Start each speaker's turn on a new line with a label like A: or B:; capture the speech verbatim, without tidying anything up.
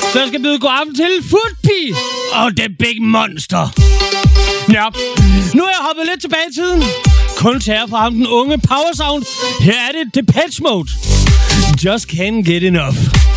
A: Så jeg skal byde god aften til Footpie og The Big Monster. Ja, nu er jeg hoppet lidt tilbage i tiden. Kun til fra ham, den unge Power Sound. Her er det Depeche Mode. Just can't get enough.